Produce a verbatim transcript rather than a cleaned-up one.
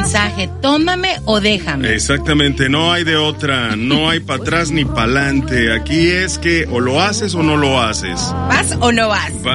mensaje, tómame o déjame. Exactamente, no hay de otra, no hay para atrás ni para adelante. Aquí es que o lo haces o no lo haces. ¿Vas o no vas?